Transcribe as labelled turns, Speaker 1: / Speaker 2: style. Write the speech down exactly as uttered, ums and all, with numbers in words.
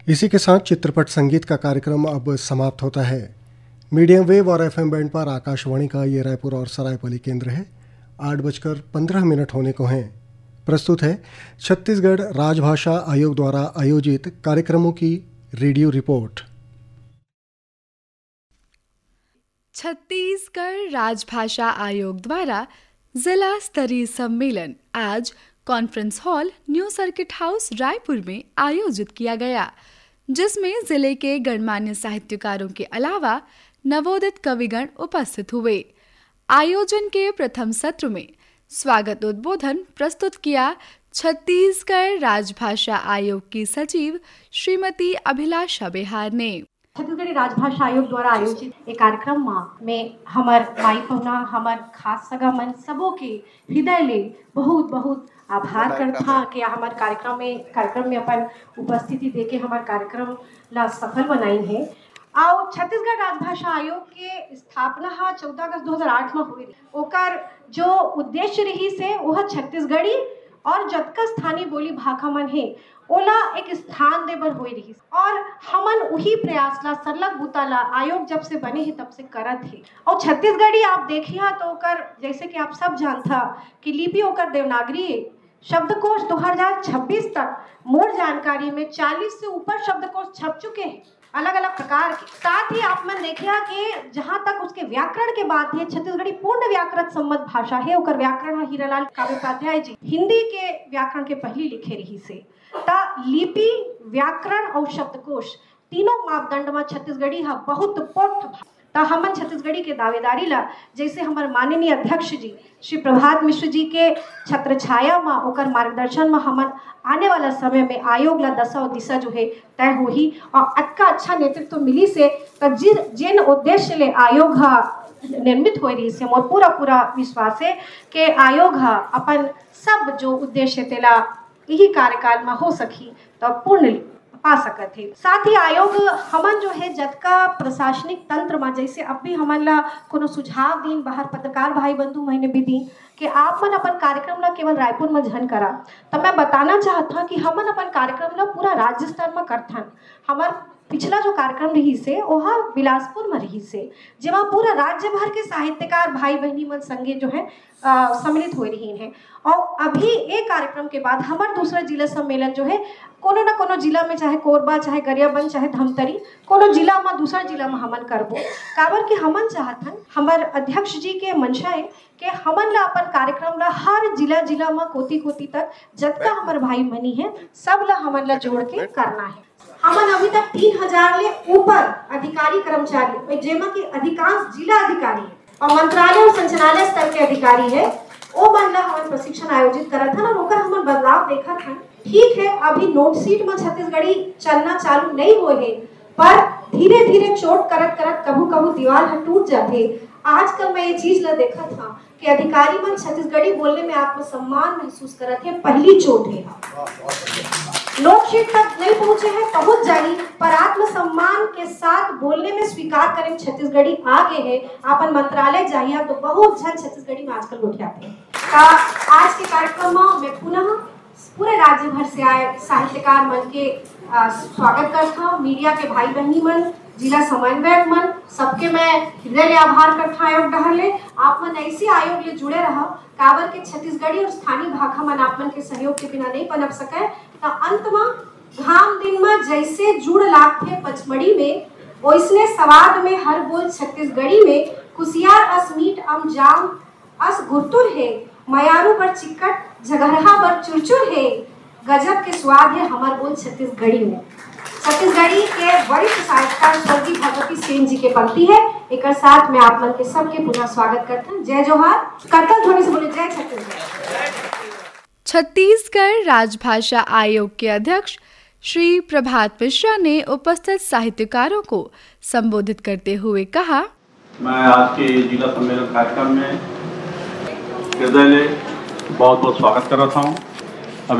Speaker 1: इसी के साथ चित्रपट संगीत का कार्यक्रम अब समाप्त होता है। मीडियम वेव और एफएम बैंड पर आकाशवाणी का ये रायपुर और सरायपाली केंद्र है। आठ बजकर पंद्रह मिनट होने को हैं। प्रस्तुत है छत्तीसगढ़ राजभाषा आयोग द्वारा आयोजित कार्यक्रमों की रेडियो रिपोर्ट।
Speaker 2: छत्तीसगढ़ राजभाषा आयोग द्वारा जिला स्तरीय सम्मेलन आज conference hall new circuit house Raipur में आयोजित किया गया, जिसमें जिले के गणमान्य साहित्यकारों के अलावा नवोदित कविगण उपस्थित हुए। आयोजन के प्रथम सत्र में स्वागत उद्बोधन प्रस्तुत किया छत्तीसगढ़ राजभाषा आयोग की सचिव श्रीमती अभिलाषा बेहार ने।
Speaker 3: छत्तीसगढ़ राजभाषा आयोग द्वारा आयोजित एक कार्यक्रम में हमर माई पहुना हमर खास सगा मन सबों के हृदय ले बहुत बहुत आभार करता कि हमारे कार्यक्रम में कार्यक्रम में अपन उपस्थिति देके हमारे कार्यक्रम ला सफल बनाई है। और छत्तीसगढ़ राजभाषा आयोग के स्थापना हा चौदह अगस्त दो हजार आठ में हुई। ओकर जो उद्देश्य रही से वह छत्तीसगढ़ी और जतका स्थानीय बोली भाषा मन है ओला एक स्थान दे बर होई रही और हमन वही प्रयास ला सरलग बुता ला आयोग जब से बने है तब से करत है। और छत्तीसगढ़ी आप देखिए तो ओकर जैसे कि आप सब जानता कि लिपि ओकर देवनागरी है। शब्दकोश दो हजार छब्बीस तक मोर जानकारी में चालीस से ऊपर शब्दकोश छप चुके हैं अलग अलग प्रकार के। साथ ही आप मन देखिए कि जहाँ तक उसके व्याकरण के बात है, छत्तीसगढ़ी पूर्ण व्याकरण सम्मत भाषा है। ओकर व्याकरण हीरालाल काव्योपाध्याय जी हिंदी के व्याकरण के पहली लिखे रही से ता लिपि व्याकरण और शब्दकोश तीनों मापदंड में छत्तीसगढ़ी हा बहुत पोठ ता हमन छत्तीसगढ़ी के दावेदारी ला जैसे हमारे माननीय अध्यक्ष जी श्री प्रभात मिश्र जी के छत्र छाया में ओकर मार्गदर्शन में हमन आने वाला समय में आयोग ला दशा और दिशा जो है तय हो ही और अच्छा अच्छा नेतृत्व तो मिली से जिन जिन उद्देश्य ले आयोग हा निर्मित हो रही से मोर पूरा पूरा विश्वास है कि आयोग हा अपन सब जो उद्देश्य तेला यही कार्यकाल में हो सकी तो पूर्ण पा सकत है। साथ ही आयोग हमन जो है जतका प्रशासनिक तंत्र में जैसे अब भी हमन ला कोनो सुझाव दीन बाहर पत्रकार भाई बंधु महीने भी दी कि आप मन अपन कार्यक्रम ला केवल रायपुर में झन करा। तो मैं बताना चाहता कि हमन अपन कार्यक्रम ला पूरा राज्य स्तर में करथन। हमार पिछला जो कार्यक्रम रही से वह बिलासपुर में रही से जेमा पूरा राज्य भर के साहित्यकार भाई बहनी मन संगे जो है सम्मिलित हो रही हैं। और अभी एक कार्यक्रम के बाद हमार दूसरा जिला सम्मेलन जो है कोनो न कोनो जिला में चाहे कोरबा चाहे गरियाबंद चाहे धमतरी कोनो जिला में दूसरा जिला में हमन करबो काबर कि हमन चाहतन हमार अध्यक्ष जी के मंशा है कि हमन ला अपन कार्यक्रम ला हर जिला जिला में कोती कोती तक जतका हमार भाई बहनी है सब ला हमन ला जोड़ के करना है। हमन अभी तक तीन हजार ले ऊपर अधिकारी कर्मचारी जेमा के अधिकांश जिला अधिकारी है और मंत्रालय और संचालनालय स्तर के अधिकारी है ओ मन ला हमन प्रशिक्षण आयोजित करत हन और ओकर हमन बदलाव देखत हन। ठीक है अभी नोट सीट में छत्तीसगढ़ी चलना चालू नहीं हुए है पर धीरे धीरे चोट करत करत कभू कभू दीवार हट टूट जाते। आजकल मैं ये चीज ला देखा था कि अधिकारी मन छत्तीसगढ़ी बोलने में आत्मसम्मान महसूस करत है। पहली चोट है नोट शीट तक नहीं पहुंचे हैं पहुंच जानी पर आत्मसम्मान के साथ बोलने में स्वीकार करें छत्तीसगढ़ी आगे है। अपन मंत्रालय जाइए तो बहुत जन छत्तीसगढ़ी में आजकल उठाते हैं। आज के कार्यक्रम में मैं पुनः पूरे राज्य भर से आए साहित्यकार मन के स्वागत करता हूँ। मीडिया के भाई बहनी मन जिला समन्वयक मन सबके मैं हृदय ले आभार करता आयोग डहर ले। आप मन ऐसे आयोग ले जुड़े रहो काबर के छत्तीसगढ़ी और स्थानीय भाषा मन आप मन के सहयोग के बिना नहीं पनप सके। तो अंत में घाम दिन में जैसे जुड़ लागते पचमढ़ी में वैसने सवाद में हर बोल छत्तीसगढ़ी में कुसियार अस मीट अम जाम अस गुरतुर है मयारू पर चिक्कट झगड़हा पर चुरचुर है गजब के स्वाद है हमार बोल छत्तीसगढ़ी में। छत्तीसगढ़ी के वरिष्ठ साहित्यकार स्वर्गीय भगवती सेन जी के पंक्ति है। एक साथ में आप मन के सबके पुनः स्वागत करते हैं। जय जोहार। करतल ध्वनि से बोले जय छत्तीसगढ़।
Speaker 2: छत्तीसगढ़ राजभाषा आयोग के अध्यक्ष श्री प्रभात मिश्रा ने उपस्थित साहित्यकारों को संबोधित करते हुए कहा,
Speaker 4: मैं आज के जिला सम्मेलन कार्यक्रम में हृदय ले बहुत बहुत स्वागत कर रहा हूँ।